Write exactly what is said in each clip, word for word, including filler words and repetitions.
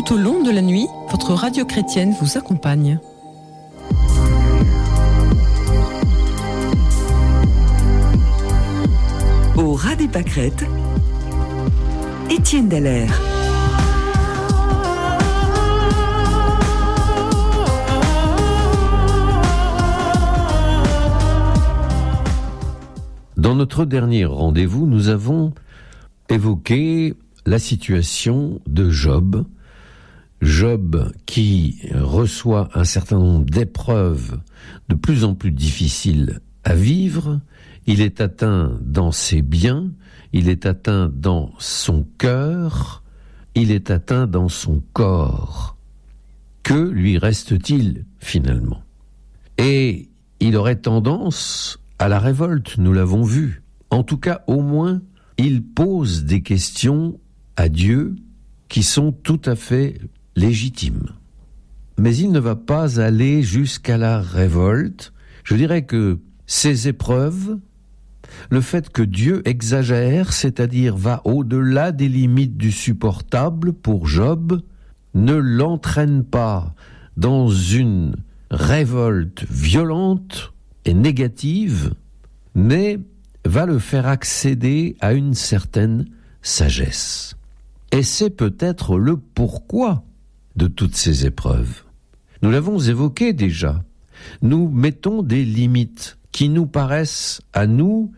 Tout au long de la nuit, votre radio chrétienne vous accompagne. Au ras des pâquerettes, Étienne Dallaire. Dans notre dernier rendez-vous, nous avons évoqué la situation de Job. Job qui reçoit un certain nombre d'épreuves de plus en plus difficiles à vivre. Il est atteint dans ses biens, il est atteint dans son cœur, il est atteint dans son corps. Que lui reste-t-il finalement ? Et il aurait tendance à la révolte, nous l'avons vu. En tout cas, au moins, il pose des questions à Dieu qui sont tout à fait légitimes. Mais il ne va pas aller jusqu'à la révolte. Je dirais que ces épreuves, le fait que Dieu exagère, c'est-à-dire va au-delà des limites du supportable pour Job, ne l'entraîne pas dans une révolte violente et négative, mais va le faire accéder à une certaine sagesse. Et c'est peut-être le pourquoi de toutes ces épreuves. Nous l'avons évoqué déjà. Nous mettons des limites qui nous paraissent, à nous,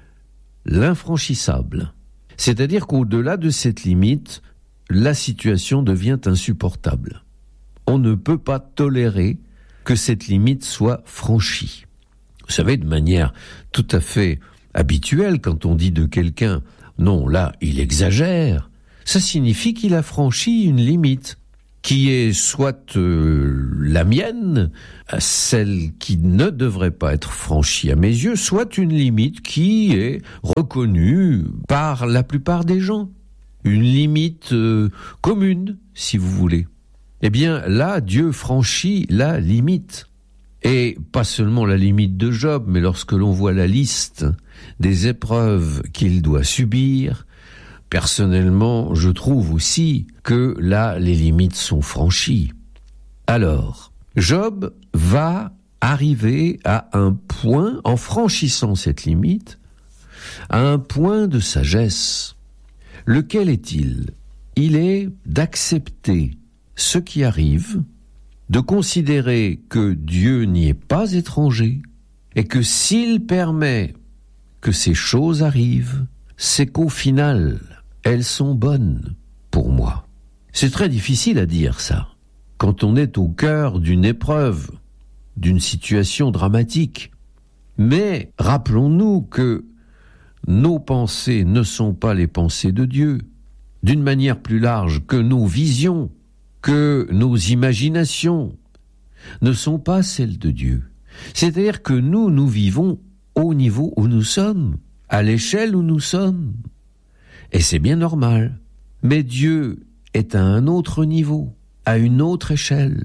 l'infranchissable. C'est-à-dire qu'au-delà de cette limite, la situation devient insupportable. On ne peut pas tolérer que cette limite soit franchie. Vous savez, de manière tout à fait habituelle, quand on dit de quelqu'un « non, là, il exagère », ça signifie qu'il a franchi une limite qui est soit euh, la mienne, celle qui ne devrait pas être franchie à mes yeux, soit une limite qui est reconnue par la plupart des gens. Une limite euh, commune, si vous voulez. Eh bien, là, Dieu franchit la limite. Et pas seulement la limite de Job, mais lorsque l'on voit la liste des épreuves qu'il doit subir, personnellement, je trouve aussi que là, les limites sont franchies. Alors, Job va arriver à un point, en franchissant cette limite, à un point de sagesse. Lequel est-il ? Il est d'accepter ce qui arrive, de considérer que Dieu n'y est pas étranger, et que s'il permet que ces choses arrivent, c'est qu'au final, elles sont bonnes pour moi. C'est très difficile à dire ça, quand on est au cœur d'une épreuve, d'une situation dramatique. Mais rappelons-nous que nos pensées ne sont pas les pensées de Dieu, d'une manière plus large que nos visions, que nos imaginations ne sont pas celles de Dieu. C'est-à-dire que nous, nous vivons au niveau où nous sommes, à l'échelle où nous sommes. Et c'est bien normal. Mais Dieu est à un autre niveau, à une autre échelle.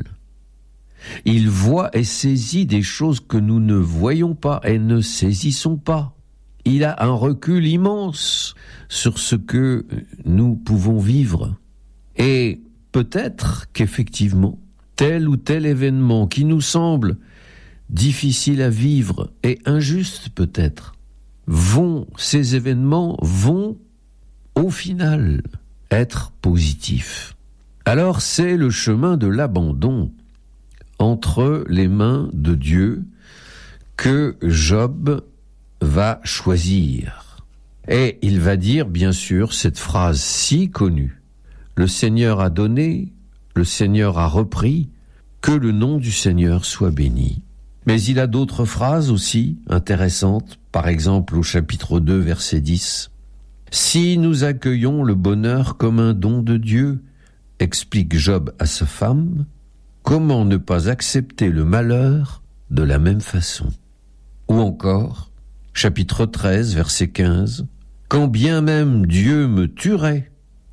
Il voit et saisit des choses que nous ne voyons pas et ne saisissons pas. Il a un recul immense sur ce que nous pouvons vivre. Et peut-être qu'effectivement, tel ou tel événement qui nous semble difficile à vivre et injuste peut-être, vont, ces événements vont au final être positifs. Alors c'est le chemin de l'abandon entre les mains de Dieu que Job va choisir. Et il va dire bien sûr cette phrase si connue: le Seigneur a donné, le Seigneur a repris, que le nom du Seigneur soit béni. Mais il a d'autres phrases aussi intéressantes, par exemple au chapitre deux, verset dix. Si nous accueillons le bonheur comme un don de Dieu, explique Job à sa femme, comment ne pas accepter le malheur de la même façon? Ou encore, chapitre treize, verset quinze, quand bien même Dieu me tuerait,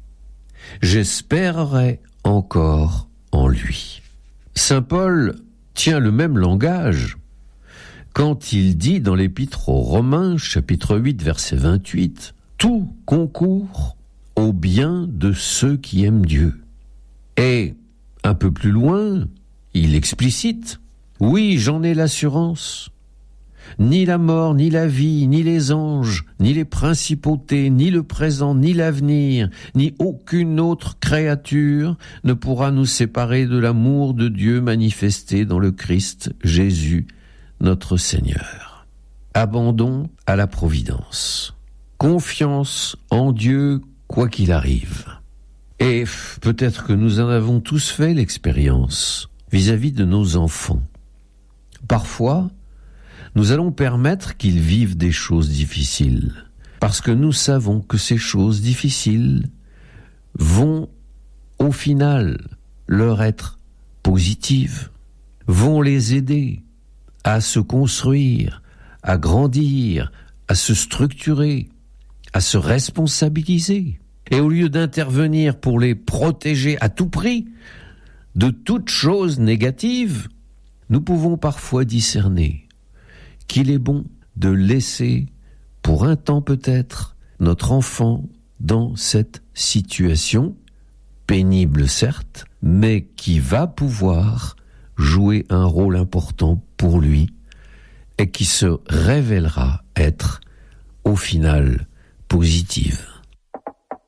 j'espérerai encore en lui. Saint Paul tient le même langage quand il dit dans l'Épître aux Romains, chapitre huit, verset vingt-huit, « Tout concourt au bien de ceux qui aiment Dieu. » Et un peu plus loin, il explicite, oui, j'en ai l'assurance. Ni la mort, ni la vie, ni les anges, ni les principautés, ni le présent, ni l'avenir, ni aucune autre créature ne pourra nous séparer de l'amour de Dieu manifesté dans le Christ Jésus, notre Seigneur. Abandon à la providence. Confiance en Dieu, quoi qu'il arrive. Et peut-être que nous en avons tous fait l'expérience vis-à-vis de nos enfants. Parfois, nous allons permettre qu'ils vivent des choses difficiles, parce que nous savons que ces choses difficiles vont, au final, leur être positives, vont les aider à se construire, à grandir, à se structurer, à se responsabiliser. Et au lieu d'intervenir pour les protéger à tout prix de toute chose négative, nous pouvons parfois discerner qu'il est bon de laisser, pour un temps peut-être, notre enfant dans cette situation, pénible certes, mais qui va pouvoir jouer un rôle important pour lui et qui se révélera être, au final, positive.